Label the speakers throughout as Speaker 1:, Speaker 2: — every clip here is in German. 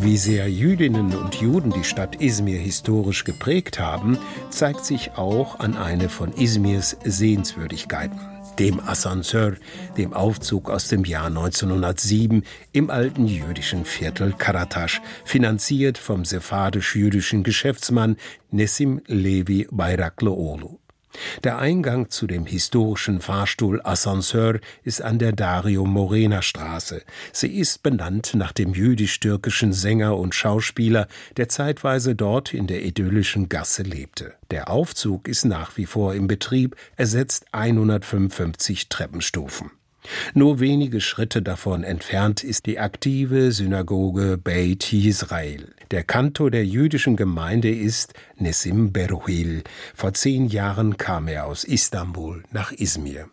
Speaker 1: Wie sehr Jüdinnen und Juden die Stadt Izmir historisch geprägt haben, zeigt sich auch an eine von Izmirs Sehenswürdigkeiten, dem Asansör, dem Aufzug aus dem Jahr 1907 im alten jüdischen Viertel Karataş, finanziert vom sephardisch-jüdischen Geschäftsmann Nessim Levi Bayraklıoğlu. Der Eingang zu dem historischen Fahrstuhl Asansör ist an der Dario-Morena-Straße. Sie ist benannt nach dem jüdisch-türkischen Sänger und Schauspieler, der zeitweise dort in der idyllischen Gasse lebte. Der Aufzug ist nach wie vor im Betrieb, ersetzt 155 Treppenstufen. Nur wenige Schritte davon entfernt ist die aktive Synagoge Beit Yisrael. Der Kantor der jüdischen Gemeinde ist Nessim Beruhil. Vor 10 Jahren kam er aus Istanbul nach Izmir.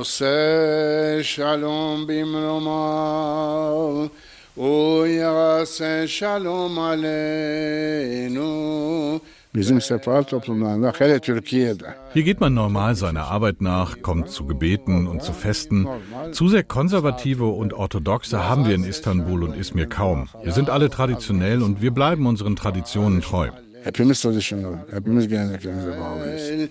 Speaker 2: Hier geht man normal seiner Arbeit nach, kommt zu Gebeten und zu Festen. Zu sehr Konservative und Orthodoxe haben wir in Istanbul und Izmir kaum. Wir sind alle traditionell und wir bleiben unseren Traditionen treu.
Speaker 3: Hepimiz tradisyonel, hepimiz geleneklerimize bağlıyız.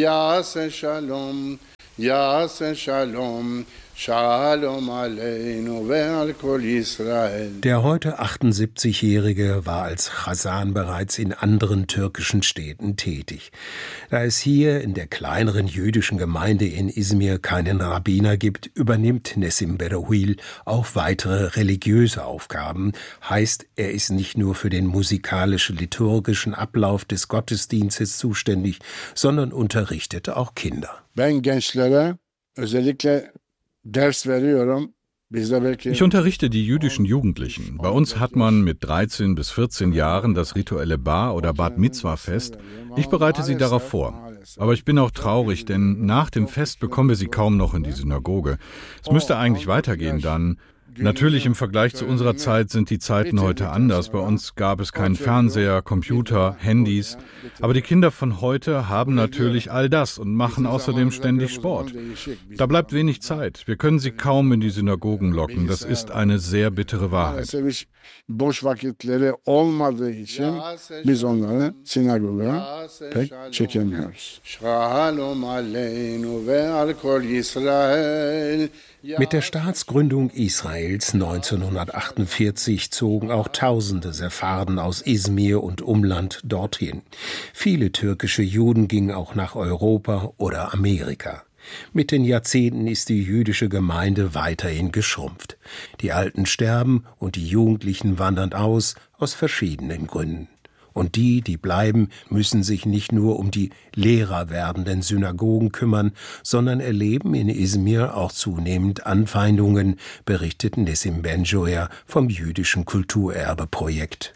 Speaker 3: Yasen Shalom, Shalom aleinu ve'al kol Yisrael.
Speaker 1: Der heute 78-Jährige war als Chazan bereits in anderen türkischen Städten tätig. Da es hier in der kleineren jüdischen Gemeinde in Izmir keinen Rabbiner gibt, übernimmt Nessim Beruhil auch weitere religiöse Aufgaben. Heißt, er ist nicht nur für den musikalisch-liturgischen Ablauf des Gottesdienstes zuständig, sondern unterrichtet auch Kinder.
Speaker 3: Ben gençlere özellikle ders veriyorum.
Speaker 2: Ich unterrichte die jüdischen Jugendlichen. Bei uns hat man mit 13 bis 14 Jahren das rituelle Bar- oder Bat Mitzwa-Fest. Ich bereite sie darauf vor. Aber ich bin auch traurig, denn nach dem Fest bekommen wir sie kaum noch in die Synagoge. Es müsste eigentlich weitergehen dann. Natürlich im Vergleich zu unserer Zeit sind die Zeiten heute anders. Bei uns gab es keinen Fernseher, Computer, Handys. Aber die Kinder von heute haben natürlich all das und machen außerdem ständig Sport. Da bleibt wenig Zeit. Wir können sie kaum in die Synagogen locken. Das ist eine sehr bittere Wahrheit.
Speaker 3: Boş vakitleri olmadığı için biz onları sinagoga pek çekemiyoruz. Shalom aleinu ve'al kol Yisrael.
Speaker 1: Mit der Staatsgründung Israels 1948 zogen auch Tausende Sepharden aus Izmir und Umland dorthin. Viele türkische Juden gingen auch nach Europa oder Amerika. Mit den Jahrzehnten ist die jüdische Gemeinde weiterhin geschrumpft. Die Alten sterben und die Jugendlichen wandern aus verschiedenen Gründen. Und die bleiben, müssen sich nicht nur um die leerer werdenden Synagogen kümmern, sondern erleben in Izmir auch zunehmend Anfeindungen, berichtet Nessim Benjoya vom jüdischen Kulturerbe-Projekt.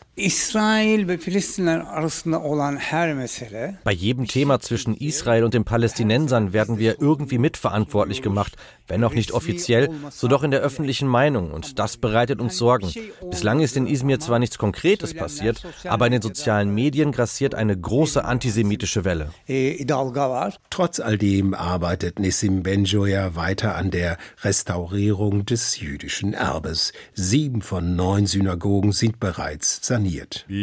Speaker 4: Bei jedem Thema zwischen Israel und den Palästinensern werden wir irgendwie mitverantwortlich gemacht, wenn auch nicht offiziell, so doch in der öffentlichen Meinung. Und das bereitet uns Sorgen. Bislang ist in Izmir zwar nichts Konkretes passiert, aber in den sozialen Medien grassiert eine große antisemitische Welle.
Speaker 1: Trotz all dem arbeitet Nessim Benjoya weiter an der Restaurierung des jüdischen Erbes. 7 von 9 Synagogen sind bereits saniert.